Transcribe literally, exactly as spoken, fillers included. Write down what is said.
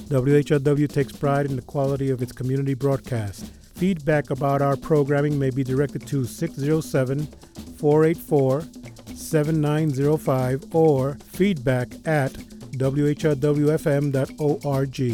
W H R W takes pride in the quality of its community broadcast. Feedback about our programming may be directed to six oh seven, four eight four, seven nine oh five or feedback at w h r w f m dot org.